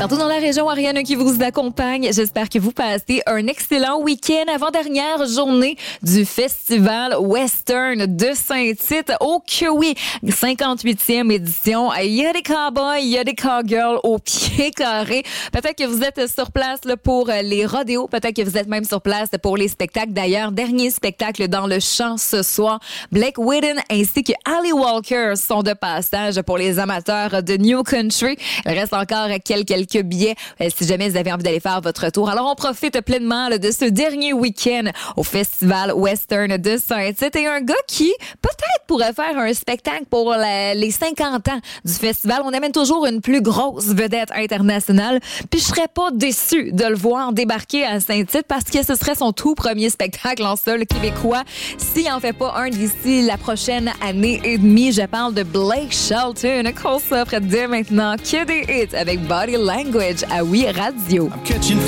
Partout dans la région, Ariane qui vous accompagne. J'espère que vous passez un excellent week-end. Avant-dernière journée du Festival Western de Saint-Tite. Oh que oui! 58e édition. Il y a des cowboys, il y a des cowgirls au pied carré. Peut-être que vous êtes sur place là, pour les rodéos. Peut-être que vous êtes même sur place pour les spectacles. D'ailleurs, dernier spectacle dans le champ ce soir. Blake Whidden ainsi que Ali Walker sont de passage pour les amateurs de New Country. Il reste encore quelques billets si jamais vous avez envie d'aller faire votre tour. Alors, on profite pleinement là, de ce dernier week-end au Festival Western de Saint-Tite. Et un gars qui, peut-être, pourrait faire un spectacle pour les 50 ans du festival. On amène toujours une plus grosse vedette internationale. Puis, je serais pas déçue de le voir débarquer à Saint-Tite parce que ce serait son tout premier spectacle en sol québécois. S'il en fait pas un d'ici la prochaine année et demie, je parle de Blake Shelton qu'on s'offre dès maintenant que des hits avec Body Language à Oui Radio.